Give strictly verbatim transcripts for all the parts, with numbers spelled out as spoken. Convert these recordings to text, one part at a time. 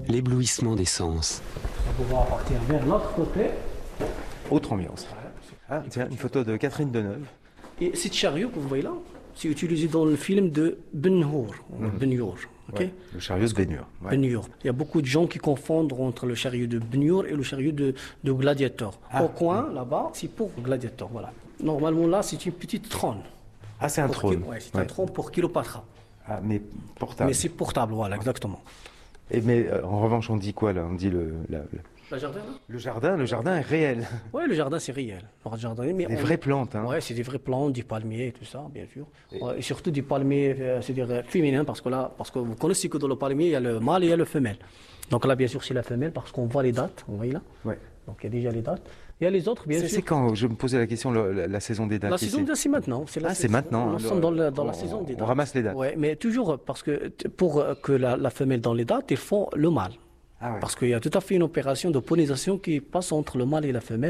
l'éblouissement des sens. On va pouvoir partir vers l'autre côté. Autre ambiance. Ah, tiens, une photo de Catherine Deneuve. Et cette chariot que vous voyez là, c'est utilisé dans le film de Ben Hur. Mhm. Ben Hur. Okay? Ouais, le chariot de Ben Hur. Ouais. Ben Hur. Il y a beaucoup de gens qui confondent entre le chariot de Ben Hur et le chariot de, de Gladiator. Ah. Au coin, là-bas, c'est pour Gladiator. Voilà. Normalement, là, c'est une petite trône. Ah, c'est un Pour trône. Ki- ouais, c'est Ouais. un trône pour Kilopatra. Ah, mais portable. Mais c'est portable, voilà, exactement. Et mais euh, en revanche, on dit quoi là? On dit le, la- le, Le jardin, là le jardin. Le jardin est réel. Oui, le jardin, c'est réel. Le jardin, mais Des on- vraies plantes. Hein. Ouais, c'est des vrais plantes, des palmiers et tout ça, bien sûr. Ouais, et surtout des palmiers, euh, c'est-à-dire euh, féminins, parce que là, parce que vous connaissez que dans le palmier, il y a le mâle et il y a le femelle. Donc là, bien sûr, c'est la femelle, parce qu'on voit les dates, vous voyez là. Ouais. Donc il y a déjà les dates. Il y a les autres, bien C'est sûr. c'est quand? Je me posais la question, le- la, la saison des dates. La ici. saison, c'est maintenant. la Ah, c'est saison. maintenant. Nous alors, sommes dans, la, dans la on- saison des On dates. ramasse les dates. Ouais, mais toujours, parce que t- pour euh, que la, la femelle dans les dates, ils font le mâle. Ah ouais. Parce qu'il y a tout à fait une opération de pollinisation qui passe entre le mâle et la femelle.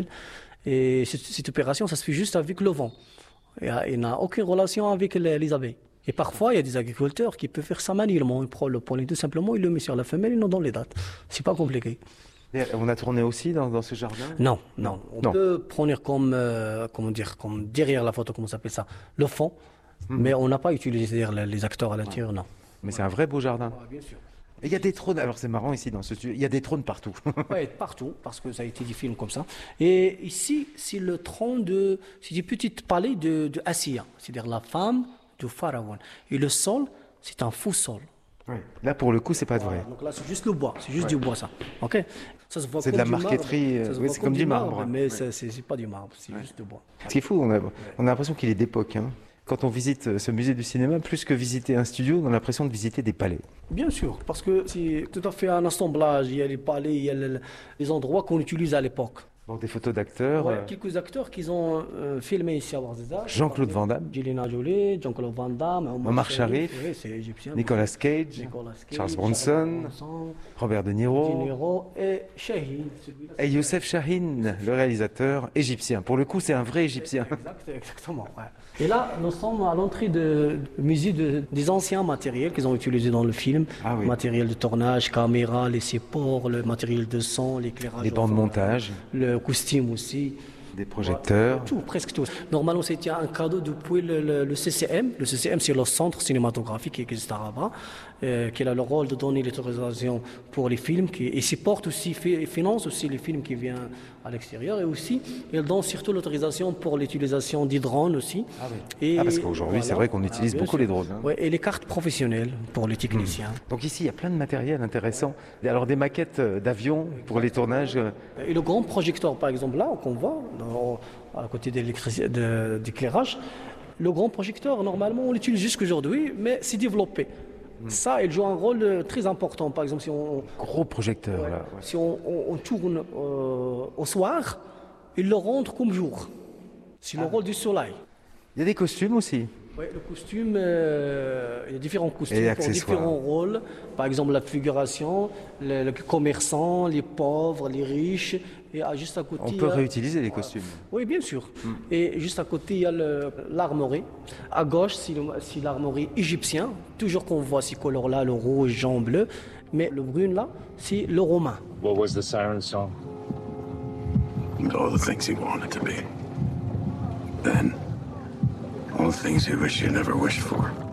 Et cette, cette opération, ça se fait juste avec le vent. Il y a- il n'a aucune relation avec les, les abeilles. Et parfois, il y a des agriculteurs qui peuvent faire ça manuellement. Ils prennent le pollen tout simplement, ils le mettent sur la femelle et non dans les dates. C'est pas compliqué. Et on a tourné aussi dans, dans ce jardin? Non, non. On Non. peut prendre comme, euh, comment dire, comme derrière la photo, comment ça s'appelle ça, le fond. Mhm. Mais on n'a pas utilisé c'est-à-dire, les, les acteurs à l'intérieur, non. Mais c'est un vrai beau jardin. bien sûr. Et il y a des trônes. Alors c'est marrant ici dans ce studio. Il y a des trônes partout. Oui, partout, parce que ça a été des films comme ça. Et ici, c'est le trône de. C'est des petites palais de, de Assia, c'est-à-dire la femme du pharaon. Et le sol, c'est un faux sol. Ouais. Là pour le coup, c'est pas de vrai. Donc là, c'est juste le bois, c'est juste du bois, ça. Ok. Ça se voit C'est de comme la du marbre. marqueterie, Ça se oui, voit c'est comme du marbre. Mais Ouais. c'est- c'est c'est pas du marbre, c'est juste du bois. Ce qui est fou, on a, on a l'impression qu'il est d'époque. Hein. Quand on visite ce musée du cinéma, plus que visiter un studio, on a l'impression de visiter des palais. Bien sûr, parce que c'est tout à fait un assemblage. Il y a les palais, il y a le- les endroits qu'on utilise à l'époque. Donc des photos d'acteurs. Ouais, euh, quelques acteurs qui ont euh, filmé ici à Ouarzazate. Jean-Claude Van Damme, Angelina Jolie, Jean-Claude Van Damme, Omar Sharif, oui, c'est égyptien. Nicolas Cage, Nicolas Cage, Charles Bronson, Bronson, Robert De De Niro Niro et Shahin. celui-là. et Youssef Chahine, le réalisateur égyptien. Pour le coup, c'est un vrai égyptien. Exact, exactement. Ouais. Et là, nous sommes à l'entrée de- du musée de- des anciens matériels qu'ils ont utilisés dans le film. Ah oui. Matériel de tournage, caméra, les supports, le matériel de son, l'éclairage. Des bancs de montage, Le costume aussi. des projecteurs. Tout, presque tout. Normalement, c'était un cadeau depuis le, le- le C C M. Le C C M, c'est le centre cinématographique qui existe à Rabat, euh, qui a le rôle de donner l'autorisation pour les films, qui, et supporte aussi, fi- finance aussi les films qui viennent à l'extérieur, et aussi, il donne surtout l'autorisation pour l'utilisation des drones aussi. Ah oui. Et Ah, parce qu'aujourd'hui, c'est vrai qu'on utilise bien beaucoup sûr. les drones, hein. Ouais, et les cartes professionnelles pour les techniciens. Donc ici, il y a plein de matériel intéressant. Alors des maquettes euh, d'avions pour les tournages. euh, Et le grand projecteur, par exemple, là, qu'on voit, dans- à côté de l'électrici- de- d'éclairage, le grand projecteur, normalement, on l'utilise jusqu'aujourd'hui, mais c'est développé. Ça, il joue un rôle euh, très important. Par exemple, si on, Gros projecteurs, là. ouais. si on, on- on tourne euh, au soir, il le rentre comme jour. C'est le rôle du soleil. Il y a des costumes aussi. Oui, le costume, euh, il y a différents costumes Et pour accessoires. différents rôles. Par exemple, la figuration, le, le commerçant, les pauvres, les riches. Et ah, juste à côté, On il y peut a- réutiliser les costumes. Oui, bien sûr. Et juste à côté, il y a le- l'armoirie. À gauche, c'est le- c'est l'armoirie égyptien. Toujours qu'on voit ces couleurs-là, le rouge, jaune, bleu. Mais le brun, là, c'est le romain. What was the siren song? All the things you wanted to be. Then, all the things you wish you never wished for.